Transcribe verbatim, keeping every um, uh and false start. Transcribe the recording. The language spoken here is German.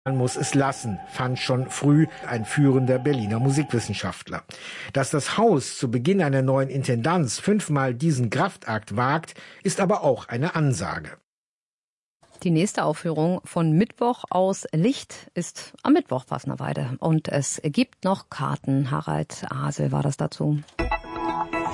Man muss es lassen, fand schon früh ein führender Berliner Musikwissenschaftler. Dass das Haus zu Beginn einer neuen Intendanz fünfmal diesen Kraftakt wagt, ist aber auch eine Ansage. Die nächste Aufführung von Mittwoch aus Licht ist am Mittwoch, Passenderweide. Und es gibt noch Karten. Harald Hasel war das dazu.